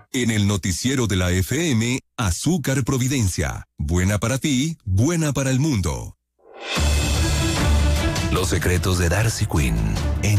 En el noticiero de la FM, Azúcar Providencia. Buena para ti, buena para el mundo. Los secretos de Darcy Quinn en